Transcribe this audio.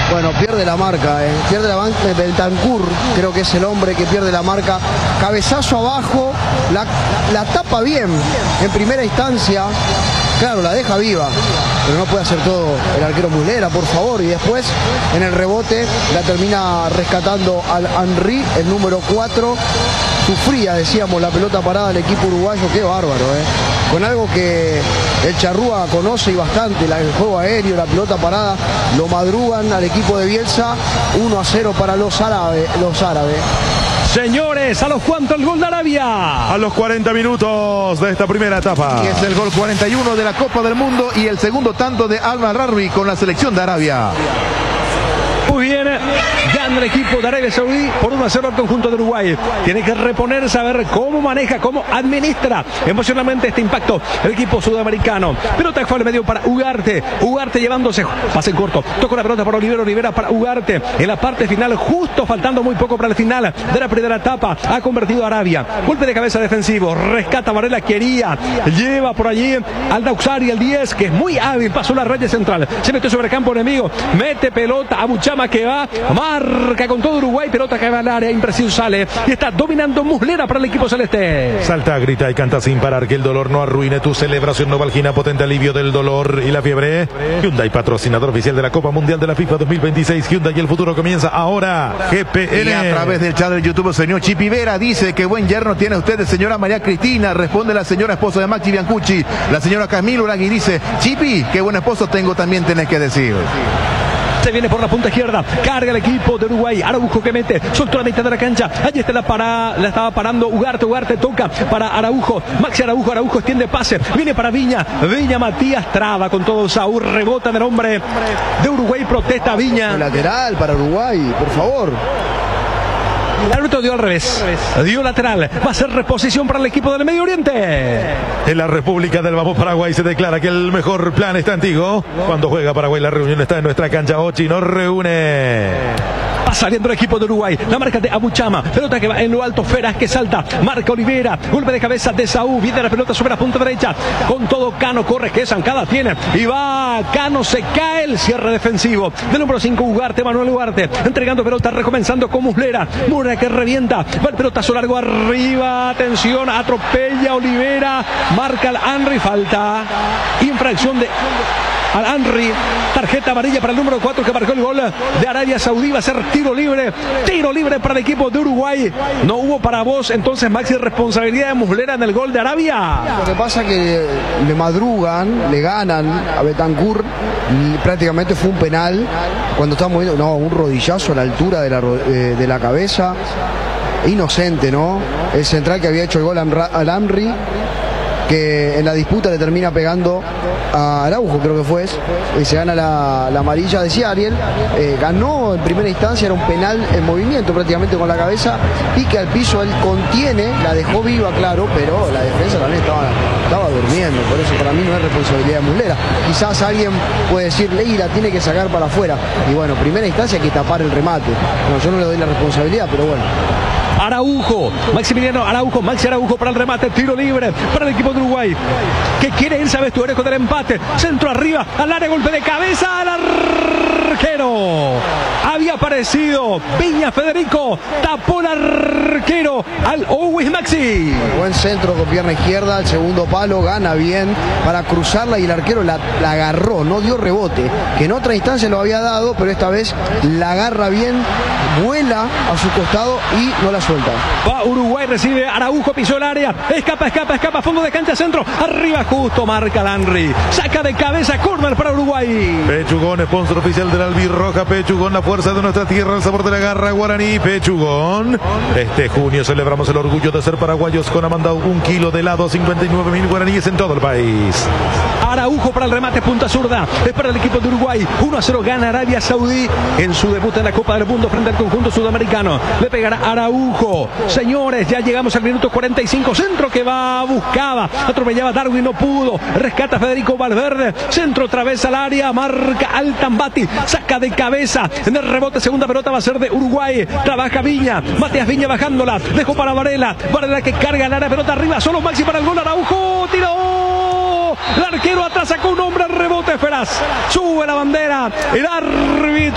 Bueno, pierde la marca, pierde la marca. Bentancur, creo que es el hombre que pierde la marca. Cabezazo abajo, la tapa bien en primera instancia. Claro, la deja viva, pero no puede hacer todo el arquero Muslera, por favor. Y después, en el rebote, la termina rescatando al Henry, el número 4. Sufría, decíamos, la pelota parada del equipo uruguayo. Qué bárbaro, con algo que el Charrúa conoce y bastante, el juego aéreo, la pelota parada, lo madrugan al equipo de Bielsa. 1-0 para los árabes. Señores, ¿a los cuántos el gol de Arabia? A los 40 minutos de esta primera etapa. Y es el gol 41 de la Copa del Mundo y el segundo tanto de Al-Marraoui con la selección de Arabia. Muy bien, gana el equipo de Arabia Saudí por 1-0 al conjunto de Uruguay. Tiene que reponerse, a ver cómo maneja, cómo administra emocionalmente este impacto el equipo sudamericano. Pelota que fue al medio para Ugarte. Ugarte llevándose, pase en corto. Toca la pelota para Olivera, Olivera para Ugarte. En la parte final, justo faltando muy poco para el final de la primera etapa, ha convertido a Arabia. Golpe de cabeza defensivo, rescata Varela, quería, lleva por allí al Dauxari, el 10, que es muy hábil, pasó la raya central, se metió sobre campo enemigo, mete pelota a Buchama que va, marca con todo Uruguay, pelota que va al área, impreciso sale y está dominando Muslera para el equipo celeste. Salta, grita y canta sin parar, que el dolor no arruine tu celebración. Novalgina, potente alivio del dolor y la fiebre. Hyundai, patrocinador oficial de la Copa Mundial de la FIFA 2026. Hyundai, y el futuro comienza ahora. GPN. Y a través del chat del YouTube, señor Chipi Vera dice que buen yerno tiene usted, señora María Cristina. Responde la señora esposa de Maxi Biancucci. La señora Camilo Uragui dice: Chipi, qué buen esposo tengo, también tenés que decir. Se viene por la punta izquierda, carga el equipo de Uruguay, Araujo que mete, soltó la mitad de la cancha, allí está la estaba parando Ugarte, toca para Araujo, Maxi Araujo extiende pase, viene para Viña Matías, traba con todo Saúl, rebota del hombre de Uruguay, protesta Viña. Lateral para Uruguay, por favor. El árbitro dio al revés, dio lateral, va a ser reposición para el equipo del Medio Oriente. En la República del Vamos Paraguay se declara que el mejor plan está antiguo. Cuando juega Paraguay, la reunión está en nuestra cancha. Ochi nos reúne. Va saliendo el equipo de Uruguay, la marca de Abuchama, pelota que va en lo alto, Feras que salta, marca Olivera, golpe de cabeza de Saúl, viene la pelota sobre la punta derecha, con todo Cano, corre, que zancada tiene, y va, Cano se cae, el cierre defensivo, del número 5 Ugarte, Manuel Ugarte, entregando pelota, recomenzando con Muslera que revienta, va el pelotazo largo arriba, atención, atropella Olivera, marca al Henry, falta, infracción de al Henry, tarjeta amarilla para el número 4 que marcó el gol de Arabia Saudí. Va a ser tiro libre para el equipo de Uruguay. No hubo para vos, entonces Maxi, responsabilidad de Muslera en el gol de Arabia. Lo que pasa es que le madrugan, le ganan a Bentancur, prácticamente fue un penal cuando estábamos viendo, un rodillazo a la altura de la cabeza, inocente, ¿no? El central que había hecho el gol al Henry, que en la disputa le termina pegando a Araujo, creo que fue, y se gana la amarilla. Decía Ariel, ganó en primera instancia, era un penal en movimiento prácticamente con la cabeza, pique al piso, él contiene, la dejó viva, claro, pero la defensa también estaba durmiendo, por eso para mí no es responsabilidad de Muslera. Quizás alguien puede decir, Ley la tiene que sacar para afuera, y bueno, primera instancia hay que tapar el remate. No, yo no le doy la responsabilidad, pero bueno. Araujo, Maximiliano Araujo, Maxi Araujo para el remate, tiro libre para el equipo de Uruguay, que quiere irse a vestuario con el empate, centro arriba, al área, golpe de cabeza al arquero, había aparecido Viña Federico, tapó el arquero al Always Maxi. Buen centro con pierna izquierda, el segundo palo, gana bien para cruzarla y el arquero la agarró, no dio rebote, que en otra instancia lo había dado, pero esta vez la agarra bien, vuela a su costado y no la suelta. Va Uruguay, recibe Araujo, pisó el área, escapa, fondo de cancha, centro, arriba justo, marca el Henry, saca de cabeza, córner para Uruguay. Pechugón, sponsor oficial de la Albirroja. Pechugón, la fuerza de nuestra tierra, el sabor de la garra guaraní. Pechugón. Este junio celebramos el orgullo de ser paraguayos con Amanda, 1 kilo de helado, 59.000 guaraníes en todo el país. Araujo para el remate, punta zurda, es para el equipo de Uruguay. 1-0 gana Arabia Saudí en su debut en la Copa del Mundo frente al conjunto sudamericano. Le pegará Araujo. Señores, ya llegamos al minuto 45. Centro que buscaba, atropellaba Darwin, no pudo. Rescata Federico Valverde. Centro otra vez al área, marca Altambati, saca de cabeza. En el rebote, segunda pelota va a ser de Uruguay. Trabaja Viña, Matías Viña bajándola. Dejó para Varela que carga el área, pelota arriba, solo Maxi para el gol. Araujo, tiró. El arquero atrás, sacó un hombre al rebote, Feraz. Sube la bandera. El árbitro